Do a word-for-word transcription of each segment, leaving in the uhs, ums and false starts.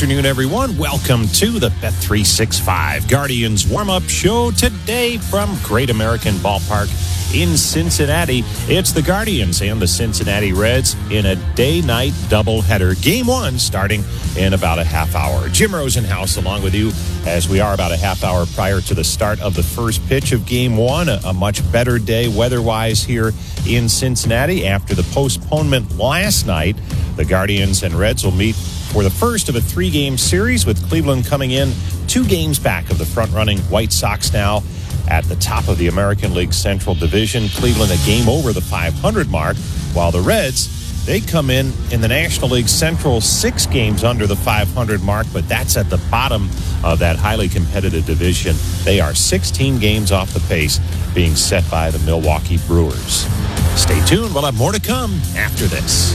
afternoon, everyone. Welcome to the Bet three sixty-five Guardians warm-up show today from Great American Ballpark in Cincinnati. It's the Guardians and the Cincinnati Reds in a day-night doubleheader. Game one starting in about a half hour. Jim Rosenhaus along with you as we are about a half hour prior to the start of the first pitch of game one. A, a much better day weather-wise here in Cincinnati after the postponement last night. The Guardians and Reds will meet for the first of a three-game series, with Cleveland coming in two games back of the front-running White Sox now at the top of the American League Central Division. Cleveland a game over the five hundred mark, while the Reds, they come in in the National League Central six games under the five hundred mark, but that's at the bottom of that highly competitive division. They are sixteen games off the pace being set by the Milwaukee Brewers. Stay tuned. We'll have more to come after this.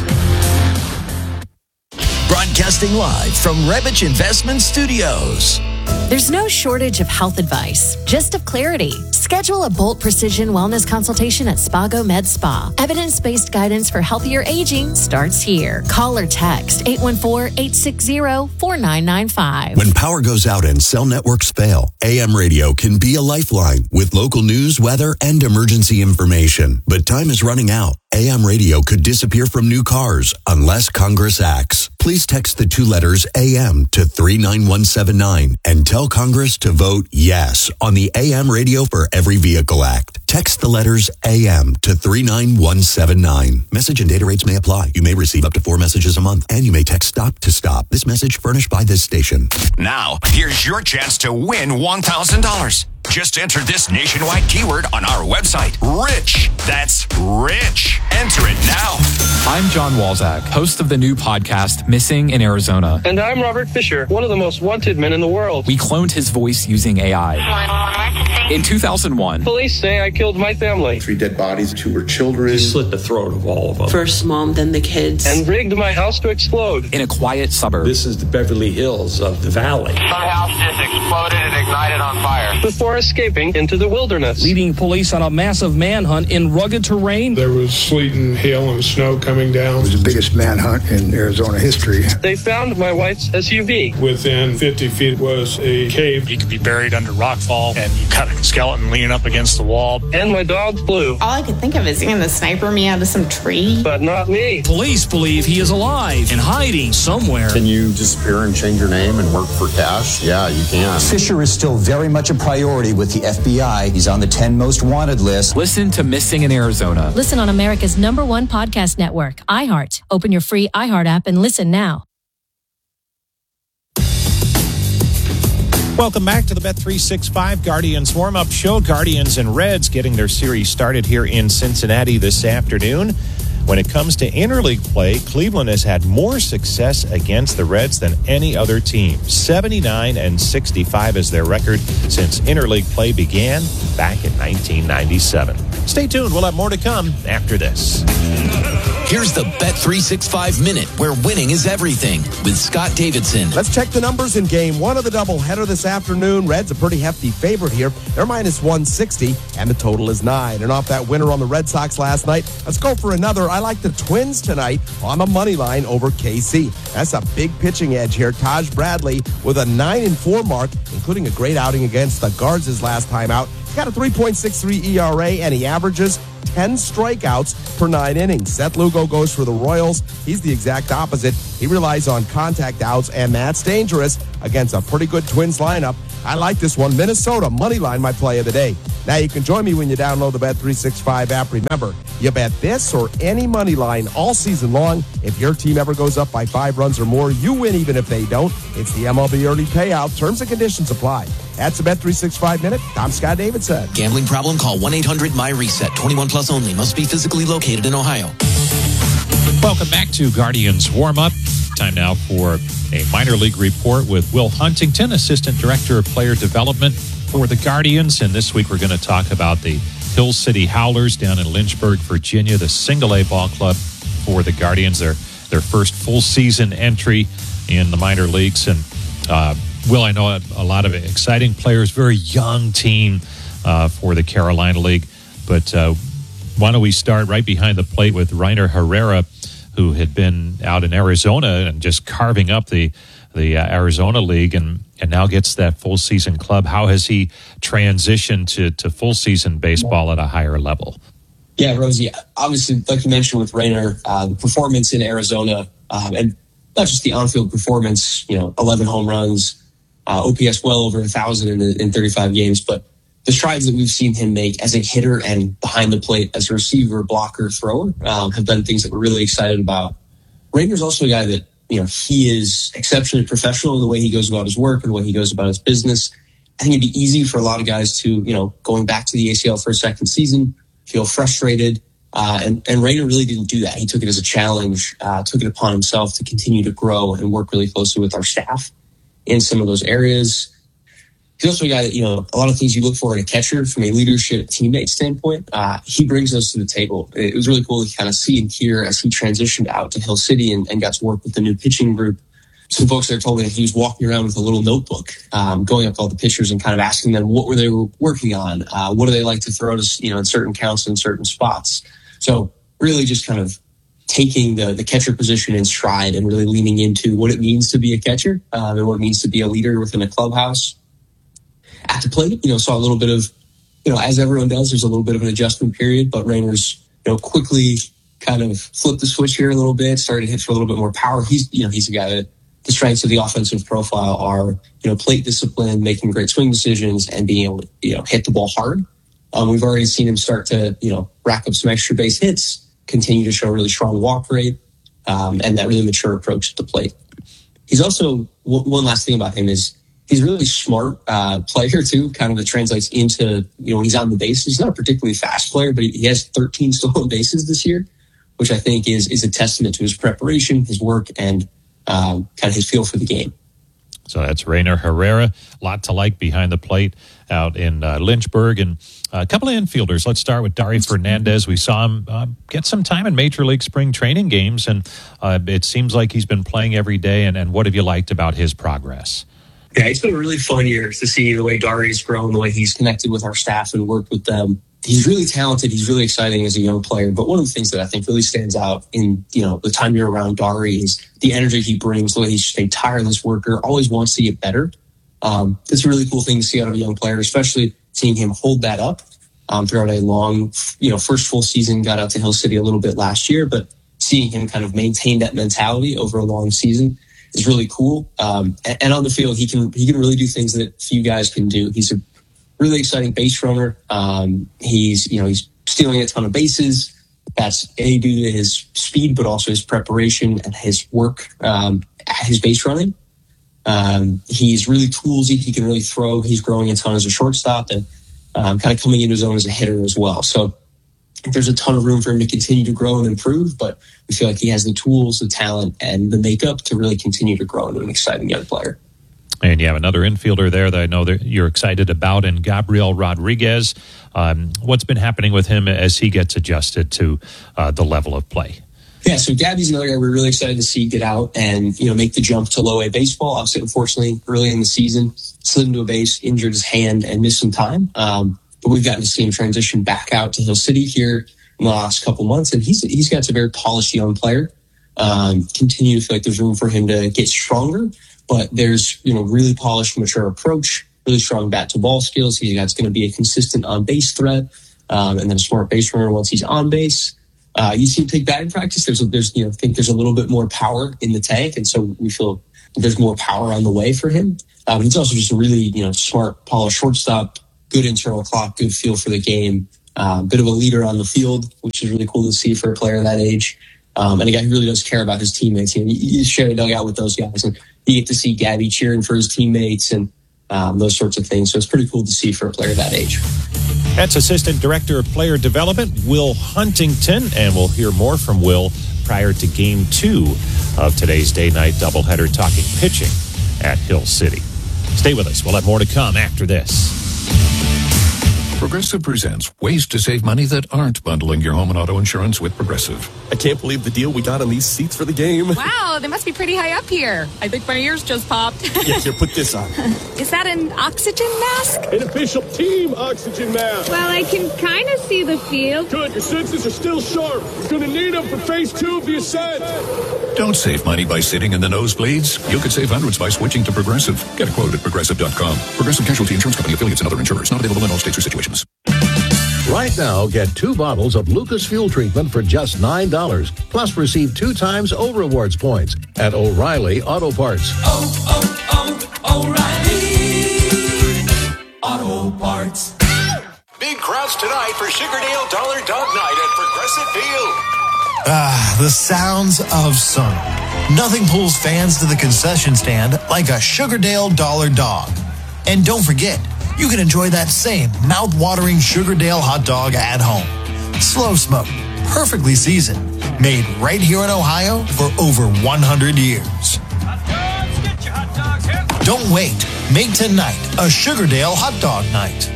Broadcasting live from Rebich Investment Studios. There's no shortage of health advice, just of clarity. Schedule a Bolt Precision Wellness consultation at Spago Med Spa. Evidence-based guidance for healthier aging starts here. Call or text eight one four, eight six zero, four nine nine five. When power goes out and cell networks fail, A M radio can be a lifeline with local news, weather, and emergency information. But time is running out. A M radio could disappear from new cars unless Congress acts. Please text the two letters A M to three nine one seven nine and tell Congress to vote yes on the A M Radio for Every Vehicle Act. Text the letters A M to three nine one seven nine. Message and data rates may apply. You may receive up to four messages a month, and you may text STOP to STOP. This message furnished by this station. Now, here's your chance to win one thousand dollars. Just enter this nationwide keyword on our website, RICH. That's RICH. Enter it now. I'm John Walzak, host of the new podcast, Missing in Arizona. And I'm Robert Fisher, one of the most wanted men in the world. We cloned his voice using A I. In two thousand one, police say I killed my family. Three dead bodies, two were children. He slit the throat of all of them. First mom, then the kids. And rigged my house to explode. In a quiet suburb. This is the Beverly Hills of the valley. My house just exploded and ignited on fire. Before escaping into the wilderness. Leading police on a massive manhunt in rugged terrain. There was sleet and hail and snow coming down. It was the biggest manhunt in Arizona history. They found my wife's S U V. Within fifty feet was a cave. You could be buried under rockfall, and you cut a skeleton leaning up against the wall. And my dog Blue. All I could think of is seeing the sniper me out of some tree. But not me. Police believe he is alive and hiding somewhere. Can you disappear and change your name and work for cash? Yeah, you can. Fisher is still very much a priority with the F B I. He's on the ten most wanted list. Listen to Missing in Arizona. Listen on America's number one podcast network, iHeart. Open your free iHeart app and listen now. Welcome back to the Bet three sixty-five Guardians warm-up show. Guardians and Reds getting their series started here in Cincinnati this afternoon. When it comes to interleague play, Cleveland has had more success against the Reds than any other team. seventy-nine and sixty-five is their record since interleague play began back in nineteen ninety-seven. Stay tuned. We'll have more to come after this. Here's the Bet three sixty-five Minute, where winning is everything, with Scott Davidson. Let's check the numbers in game one of the doubleheader this afternoon. Reds a pretty hefty favorite here. They're minus one sixty, and the total is nine. And off that winner on the Red Sox last night, let's go for another. I like the Twins tonight on the money line over K C. That's a big pitching edge here. Taj Bradley with a nine and four mark, including a great outing against the Guards his last time out. He's got a three point six three E R A, and he averages ten strikeouts per nine innings. Seth Lugo goes for the Royals. He's the exact opposite. He relies on contact outs, and that's dangerous against a pretty good Twins lineup. I like this one. Minnesota, money line, my play of the day. Now, you can join me when you download the Bet three sixty-five app. Remember, you bet this or any money line all season long. If your team ever goes up by five runs or more, you win even if they don't. It's the M L B early payout. Terms and conditions apply. That's the Bet three sixty-five Minute. I'm Scott Davidson. Gambling problem? Call one eight hundred my reset. twenty-one plus only. Must be physically located in Ohio. Welcome back to Guardians Warm-Up. Time now for a minor league report with Will Huntington, Assistant Director of Player Development for the Guardians. And this week we're going to talk about the Hill City Howlers down in Lynchburg, Virginia, the single-A ball club for the Guardians. Their, their first full season entry in the minor leagues. And uh, Will, I know a, a lot of exciting players, very young team uh, for the Carolina League. But uh, why don't we start right behind the plate with Reiner Herrera, who had been out in Arizona and just carving up the the uh, Arizona League, and, and now gets that full season club. How has he transitioned to, to full season baseball at a higher level? Yeah, Rosie, obviously, like you mentioned with Rainer, uh, the performance in Arizona, um, and not just the on-field performance, you know, eleven home runs, uh, O P S well over one thousand in, in thirty-five games, but the strides that we've seen him make as a hitter and behind the plate as a receiver, blocker, thrower, um, have been things that we're really excited about. Rainer's also a guy that, you know, he is exceptionally professional in the way he goes about his work and the way he goes about his business. I think it'd be easy for a lot of guys to, you know, going back to the A C L for a second season, feel frustrated. Uh, and, and Rainer really didn't do that. He took it as a challenge, uh, took it upon himself to continue to grow and work really closely with our staff in some of those areas. He's also a guy that, you know, a lot of things you look for in a catcher from a leadership teammate standpoint, uh, he brings those to the table. It was really cool to kind of see and hear as he transitioned out to Hill City and, and got to work with the new pitching group. Some folks there told me that he was walking around with a little notebook, um, going up to all the pitchers and kind of asking them what were they working on, uh, what do they like to throw to, you know, in certain counts in certain spots. So really just kind of taking the, the catcher position in stride and really leaning into what it means to be a catcher, uh, and what it means to be a leader within a clubhouse. At the plate, you know, saw a little bit of, you know, as everyone does, there's a little bit of an adjustment period, but Rainer's, you know, quickly kind of flipped the switch here a little bit, started to hit for a little bit more power. He's, you know, he's a guy that the strengths of the offensive profile are, you know, plate discipline, making great swing decisions, and being able to, you know, hit the ball hard. Um, we've already seen him start to, you know, rack up some extra base hits, continue to show a really strong walk rate, um, and that really mature approach to the plate. He's also, one last thing about him is, he's a really smart uh, player, too, kind of that translates into, you know, when he's on the bases. He's not a particularly fast player, but he has thirteen stolen bases this year, which I think is is a testament to his preparation, his work, and um, kind of his feel for the game. So that's Rainer Herrera. A lot to like behind the plate out in uh, Lynchburg. And a couple of infielders. Let's start with Dari Fernandez. We saw him uh, get some time in Major League Spring training games, and uh, it seems like he's been playing every day. And, and what have you liked about his progress? Yeah, it's been a really fun year to see the way Dari's grown, the way he's connected with our staff and worked with them. He's really talented. He's really exciting as a young player. But one of the things that I think really stands out in, you know, the time you're around Dari is the energy he brings, the way he's just a tireless worker, always wants to get better. Um, it's a really cool thing to see out of a young player, especially seeing him hold that up um, throughout a long, you know, first full season, got out to Hill City a little bit last year, but seeing him kind of maintain that mentality over a long season is really cool. Um, and, and on the field, he can he can really do things that few guys can do. He's a really exciting base runner. Um, he's you know he's stealing a ton of bases. That's A, due to his speed, but also his preparation and his work, um, his base running. Um, he's really toolsy. He can really throw. He's growing a ton as a shortstop and um, kind of coming into his own as a hitter as well. So there's a ton of room for him to continue to grow and improve, but we feel like he has the tools, the talent, and the makeup to really continue to grow into an exciting young player. And you have another infielder there that I know that you're excited about, and Gabriel Rodriguez. Um, what's been happening with him as he gets adjusted to uh, the level of play? Yeah, so Gabby's another guy we're really excited to see get out and, you know, make the jump to low A baseball. Obviously, unfortunately, early in the season, slid into a base, injured his hand, and missed some time. Um, but we've gotten to see him transition back out to Hill City here in the last couple months, and he's he's got a very polished young player. Um, continue to feel like there's room for him to get stronger, but there's, you know, really polished, mature approach, really strong bat to ball skills. He's got going to be a consistent on base threat, um, and then a smart base runner once he's on base. Uh, you see him take batting practice. There's, a, there's, you know, I think there's a little bit more power in the tank, and so we feel there's more power on the way for him. Um, he's also just a really, you know, smart, polished shortstop, good internal clock, good feel for the game, uh, bit of a leader on the field, which is really cool to see for a player that age. Um, and a guy who really does care about his teammates. You know, you share a dugout with those guys, and you get to see Gabby cheering for his teammates and um, those sorts of things. So it's pretty cool to see for a player that age. That's Assistant Director of Player Development, Will Huntington, and we'll hear more from Will prior to Game two of today's day-night doubleheader, talking pitching at Hill City. Stay with us. We'll have more to come after this. Progressive presents ways to save money that aren't bundling your home and auto insurance with Progressive. I can't believe the deal we got on these seats for the game. Wow, they must be pretty high up here. I think my ears just popped. Yeah, here, put this on. Is that an oxygen mask? An official team oxygen mask. Well, I can kind of see the field. Good, your senses are still sharp. You're going to need them for phase two of the ascent. Don't save money by sitting in the nosebleeds. You could save hundreds by switching to Progressive. Get a quote at progressive dot com. Progressive Casualty Insurance Company, affiliates, and other insurers. Not available in all states or situations. Right now, get two bottles of Lucas Fuel Treatment for just nine dollars. Plus, receive two times O Rewards points at O'Reilly Auto Parts. Oh, oh, oh, O'Reilly Auto Parts. Big crowds tonight for Sugardale Dollar Dog Night at Progressive Field. Ah, the sounds of summer. Nothing pulls fans to the concession stand like a Sugardale Dollar Dog. And don't forget, you can enjoy that same mouth-watering Sugardale hot dog at home. Slow smoked, perfectly seasoned, made right here in Ohio for over one hundred years. Don't wait. Make tonight a Sugardale hot dog night.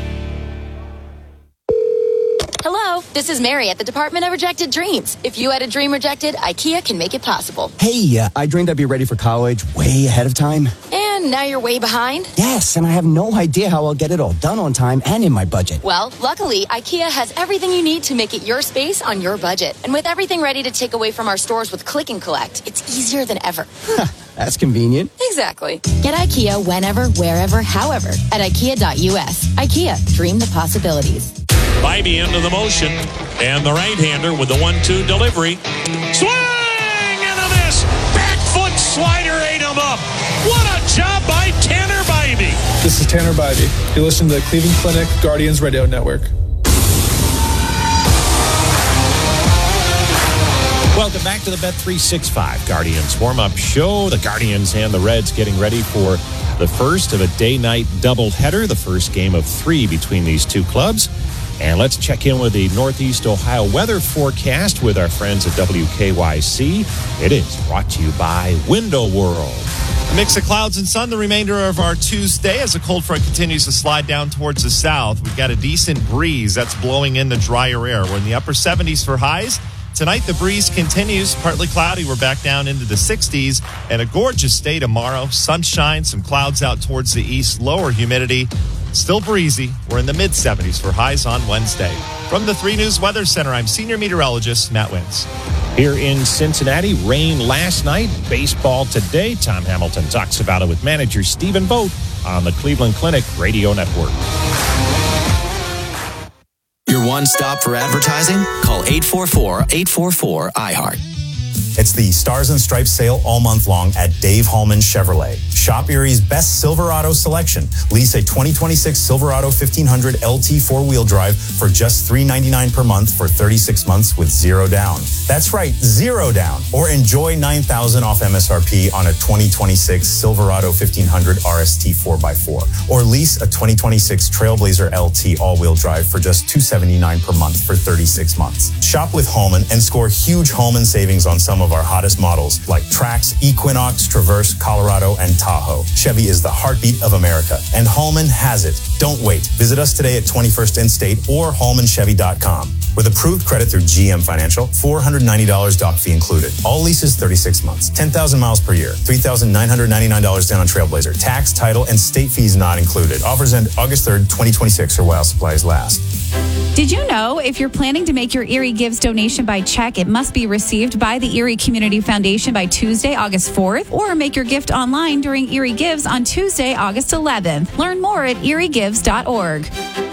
Hello, this is Mary at the Department of Rejected Dreams. If you had a dream rejected, IKEA can make it possible. Hey, uh, I dreamed I'd be ready for college way ahead of time. And now you're way behind? Yes, and I have no idea how I'll get it all done on time and in my budget. Well, luckily, IKEA has everything you need to make it your space on your budget. And with everything ready to take away from our stores with Click and Collect, it's easier than ever. That's convenient. Exactly. Get IKEA whenever, wherever, however at ikea dot u s. IKEA, dream the possibilities. Bybee into the motion, and the right-hander with the one two delivery. Swing and a miss. Back foot slider ate him up. What a job by Tanner Bybee. This is Tanner Bybee. You listen to the Cleveland Clinic Guardians Radio Network. Welcome back to the Bet three sixty-five Guardians warm-up show. The Guardians and the Reds getting ready for the first of a day-night doubleheader, the first game of three between these two clubs. And let's check in with the Northeast Ohio weather forecast with our friends at W K Y C. It is brought to you by Window World. A mix of clouds and sun the remainder of our Tuesday as a cold front continues to slide down towards the south. We've got a decent breeze that's blowing in the drier air. We're in the upper seventies for highs. Tonight, the breeze continues, partly cloudy. We're back down into the sixties, and a gorgeous day tomorrow. Sunshine, some clouds out towards the east, lower humidity. Still breezy. We're in the mid-seventies for highs on Wednesday. From the three News Weather Center, I'm senior meteorologist Matt Wins. Here in Cincinnati, rain last night, baseball today. Tom Hamilton talks about it with manager Stephen Vogt on the Cleveland Clinic Radio Network. Your one stop for advertising? Call eight four four, eight four four, I heart. It's the Stars and Stripes sale all month long at Dave Hallman Chevrolet. Shop Erie's best Silverado selection. Lease a twenty twenty-six Silverado fifteen hundred L T four-wheel drive for just three hundred ninety-nine dollars per month for thirty-six months with zero down. That's right, zero down. Or enjoy nine thousand dollars off M S R P on a twenty twenty-six Silverado fifteen hundred R S T four by four. Or lease a twenty twenty-six Trailblazer L T all-wheel drive for just two hundred seventy-nine dollars per month for thirty-six months. Shop with Hallman and score huge Hallman savings on some of our hottest models like Trax, Equinox, Traverse, Colorado, and Tahoe. Chevy is the heartbeat of America, and Hallman has it. Don't wait. Visit us today at twenty-first and State or Hallman Chevy dot com. With approved credit through G M Financial, four hundred ninety dollars doc fee included. All leases thirty-six months, ten thousand miles per year, three thousand nine hundred ninety-nine dollars down on Trailblazer. Tax, title, and state fees not included. Offers end August third, twenty twenty-six or while supplies last. Did you know if you're planning to make your Erie Gives donation by check, it must be received by the Erie Community Foundation by Tuesday, August fourth, or make your gift online during Erie Gives on Tuesday, August eleventh. Learn more at erie gives dot org.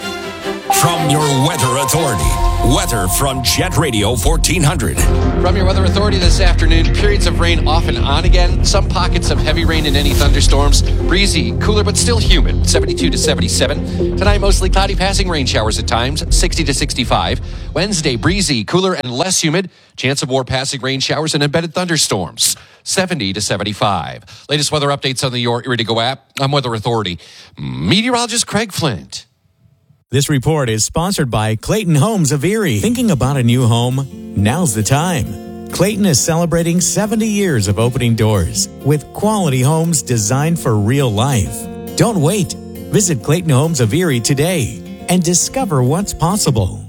From your Weather Authority, weather from Jet Radio fourteen hundred. From your Weather Authority this afternoon, periods of rain off and on again. Some pockets of heavy rain and any thunderstorms. Breezy, cooler but still humid, seventy-two to seventy-seven. Tonight, mostly cloudy, passing rain showers at times, sixty to sixty-five. Wednesday, breezy, cooler and less humid. Chance of more passing rain showers and embedded thunderstorms, seventy to seventy-five. Latest weather updates on the Your Erie to Go app. I'm Weather Authority meteorologist Craig Flint. This report is sponsored by Clayton Homes of Erie. Thinking about a new home? Now's the time. Clayton is celebrating seventy years of opening doors with quality homes designed for real life. Don't wait. Visit Clayton Homes of Erie today. and discover what's possible.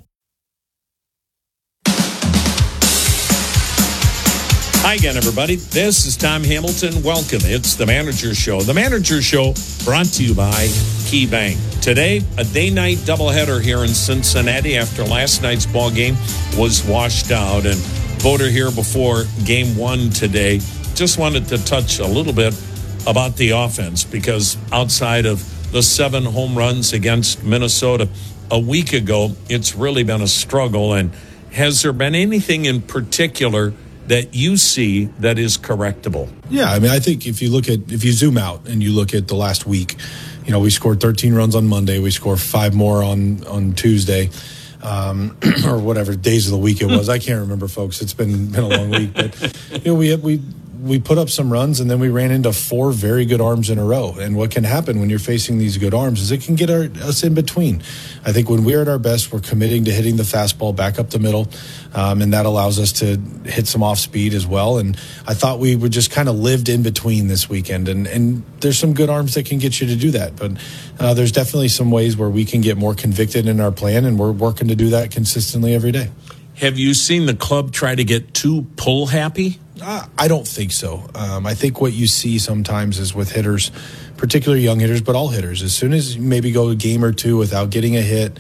Hi again, everybody. This is Tom Hamilton. Welcome. It's The Manager Show. The Manager Show brought to you by KeyBank. Today, a day-night doubleheader here in Cincinnati after last night's ball game was washed out. And voter here before game one today. Just wanted to touch a little bit about the offense because outside of the seven home runs against Minnesota a week ago, it's really been a struggle. And has there been anything in particular that you see that is correctable? Yeah, I mean, I think if you look at, if you zoom out and you look at the last week, you know, we scored thirteen runs on Monday. We scored five more on, on Tuesday, um, or whatever days of the week it was. I can't remember, folks. It's been, been a long week. But, you know, we we we put up some runs, and then we ran into four very good arms in a row. And what can happen when you're facing these good arms is it can get our, us in between. I think when we're at our best, we're committing to hitting the fastball back up the middle, um, and that allows us to hit some off speed as well. And I thought we would just kind of lived in between this weekend. And, and there's some good arms that can get you to do that. But uh, there's definitely some ways where we can get more convicted in our plan, and we're working to do that consistently every day. Have you seen the club try to get too pull happy? Uh, I don't think so. Um, I think what you see sometimes is with hitters, particularly young hitters, but all hitters, as soon as you maybe go a game or two without getting a hit,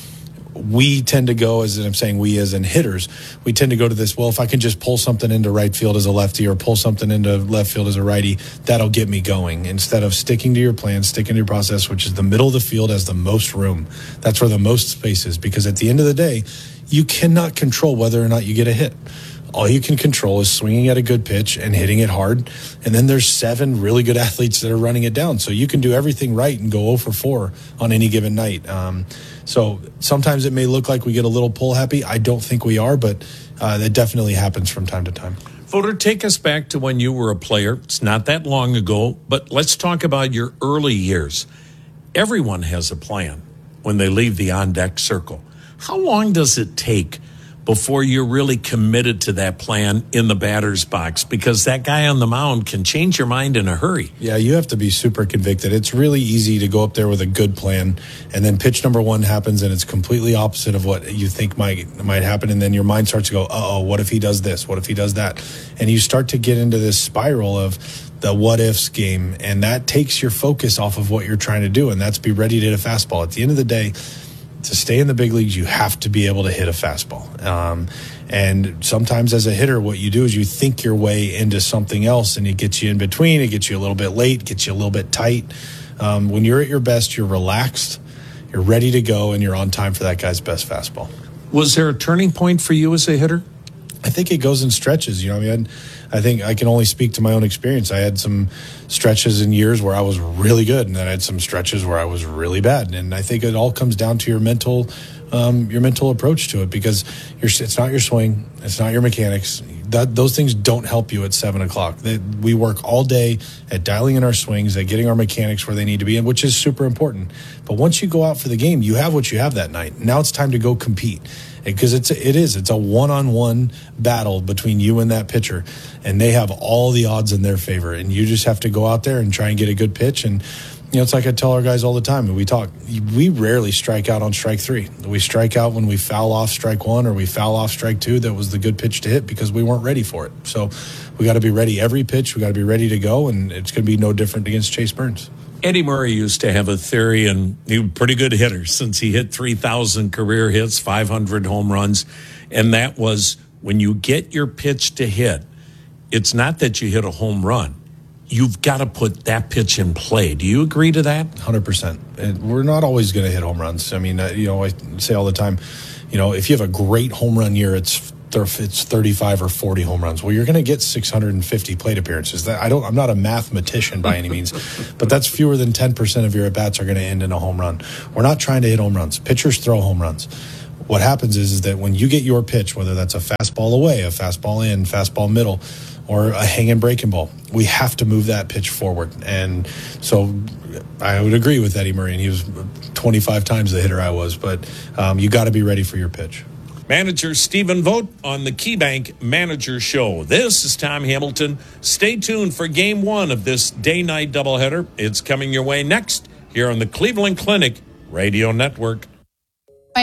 we tend to go, as I'm saying we as in hitters, we tend to go to this, well, if I can just pull something into right field as a lefty or pull something into left field as a righty, that'll get me going. Instead of sticking to your plan, sticking to your process, which is the middle of the field has the most room. That's where the most space is, because at the end of the day, you cannot control whether or not you get a hit. All you can control is swinging at a good pitch and hitting it hard. And then there's seven really good athletes that are running it down. So you can do everything right and go oh for four on any given night. Um, so sometimes it may look like we get a little pull happy. I don't think we are, but uh, that definitely happens from time to time. Voter, take us back to when you were a player. It's not that long ago, but let's talk about your early years. Everyone has a plan when they leave the on-deck circle. How long does it take before you're really committed to that plan in the batter's box? Because that guy on the mound can change your mind in a hurry. Yeah, you have to be super convicted. It's really easy to go up there with a good plan, and then pitch number one happens, and it's completely opposite of what you think might might happen, and then your mind starts to go, uh-oh, what if he does this? What if he does that? And you start to get into this spiral of the what-ifs game, and that takes your focus off of what you're trying to do, and that's be ready to hit a fastball. At the end of the day, to stay in the big leagues, you have to be able to hit a fastball. Um, and sometimes as a hitter, what you do is you think your way into something else, and it gets you in between. It gets you a little bit late, gets you a little bit tight. Um, when you're at your best, you're relaxed, you're ready to go, and you're on time for that guy's best fastball. Was there a turning point for you as a hitter? I think it goes in stretches. You know, I mean, I think I can only speak to my own experience. I had some stretches in years where I was really good, and then I had some stretches where I was really bad. And I think it all comes down to your mental, um, your mental approach to it, because you're, it's not your swing, it's not your mechanics. That, those things don't help you at seven o'clock. They, we work all day at dialing in our swings, at getting our mechanics where they need to be, and which is super important. But once you go out for the game, you have what you have that night. Now it's time to go compete. Because it's it is it's a one-on-one battle between you and that pitcher, and they have all the odds in their favor, and you just have to go out there and try and get a good pitch. And you know, it's like I tell our guys all the time, and we talk, we rarely strike out on strike three. We strike out when we foul off strike one, or we foul off strike two. That was the good pitch to hit because we weren't ready for it. So we got to be ready every pitch. We got to be ready to go, and it's going to be no different against Chase Burns. Eddie Murray used to have a theory, and he was a pretty good hitter since he hit three thousand career hits, five hundred home runs, and that was when you get your pitch to hit, it's not that you hit a home run. You've got to put that pitch in play. Do you agree to that? one hundred percent. And we're not always going to hit home runs. I mean, uh, you know, I say all the time, you know, if you have a great home run year, it's it's thirty-five or forty home runs. Well, you're going to get six hundred fifty plate appearances. That I don't. I'm not a mathematician by any means, but that's fewer than ten percent of your at bats are going to end in a home run. We're not trying to hit home runs. Pitchers throw home runs. What happens is, is that when you get your pitch, whether that's a fastball away, a fastball in, fastball middle, or a hanging breaking ball, we have to move that pitch forward. And so I would agree with Eddie Murray, and he was twenty-five times the hitter I was, but um, you got to be ready for your pitch. Manager Stephen Vogt on the KeyBank Manager Show. This is Tom Hamilton. Stay tuned for game one of this day-night doubleheader. It's coming your way next here on the Cleveland Clinic Radio Network.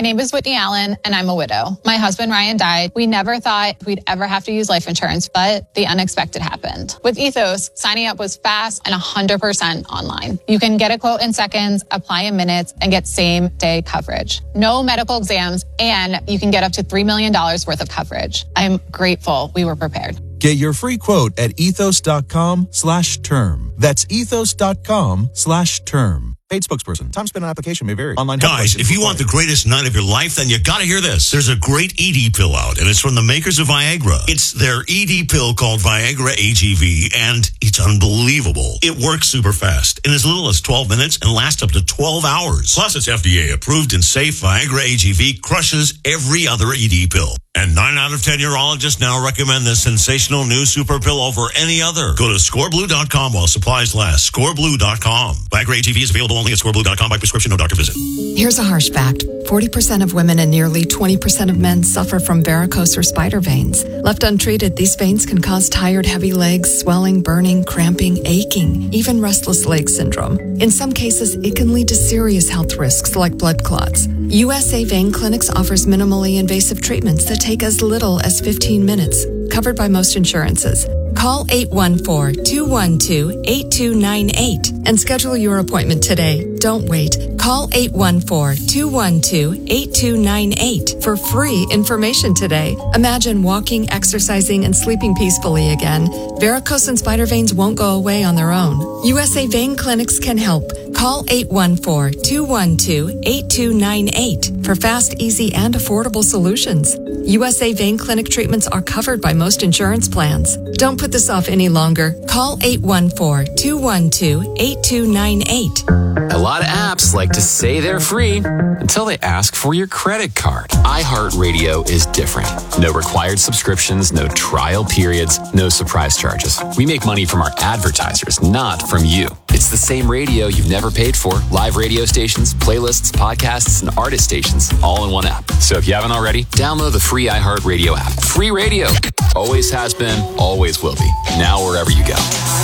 My name is Whitney Allen, and I'm a widow. My husband, Ryan, died. We never thought we'd ever have to use life insurance, but the unexpected happened. With Ethos, signing up was fast and one hundred percent online. You can get a quote in seconds, apply in minutes, and get same-day coverage. No medical exams, and you can get up to three million dollars worth of coverage. I'm grateful we were prepared. Get your free quote at ethos.com slash term. That's ethos.com slash term. Paid spokesperson. Time spent on application may vary. Online Guys, if you want the greatest night of your life, then you gotta hear this. There's a great E D pill out, and it's from the makers of Viagra. It's their E D pill called Viagra A G V, and it's unbelievable. It works super fast in as little as twelve minutes and lasts up to twelve hours. Plus, it's F D A approved and safe. Viagra A G V crushes every other E D pill. And nine out of ten urologists now recommend this sensational new super pill over any other. Go to score blue dot com while supplies last. score blue dot com. Viagra A G V is available only at score blue dot com by prescription, no doctor visit. Here's a harsh fact. forty percent of women and nearly twenty percent of men suffer from varicose or spider veins. Left untreated, these veins can cause tired, heavy legs, swelling, burning, cramping, aching, even restless leg syndrome. In some cases, it can lead to serious health risks like blood clots. U S A Vein Clinics offers minimally invasive treatments that take as little as fifteen minutes, covered by most insurances. Call eight one four, two one two, eight two nine eight and schedule your appointment today. Don't wait. Call eight one four, two one two, eight two nine eight for free information today. Imagine walking, exercising, and sleeping peacefully again. Varicose and spider veins won't go away on their own. U S A Vein Clinics can help. Call eight one four, two one two, eight two nine eight for fast, easy, and affordable solutions. U S A Vein Clinic treatments are covered by most insurance plans. Don't put this off any longer. Call eight one four, two one two, eight two nine eight. A lot of apps like to say they're free until they ask for your credit card. iHeartRadio is different. No required subscriptions, no trial periods, no surprise charges. We make money from our advertisers, not from you. It's the same radio you've never paid for. Live radio stations, playlists, podcasts, and artist stations all in one app. So if you haven't already, download the free iHeartRadio app. Free radio. Always has been, always will be. Now wherever you go.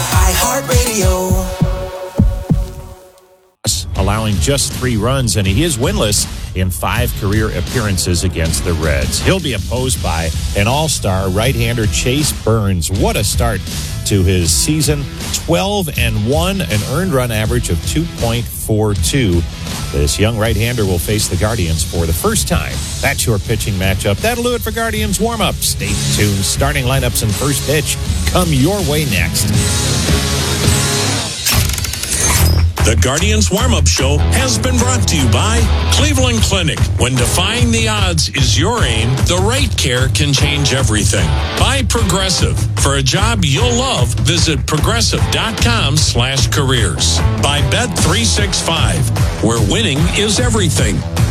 iHeartRadio. Allowing just three runs, and he is winless in five career appearances against the Reds. He'll be opposed by an all-star right-hander, Chase Burns. What a start to his season. twelve and one, an earned run average of two point four two. This young right-hander will face the Guardians for the first time. That's your pitching matchup. That'll do it for Guardians warm-up. Stay tuned. Starting lineups and first pitch come your way next. The Guardians Warm-Up Show has been brought to you by Cleveland Clinic. When defying the odds is your aim, the right care can change everything. By Progressive. For a job you'll love, visit progressive.com slash careers. By Bet three sixty-five, where winning is everything.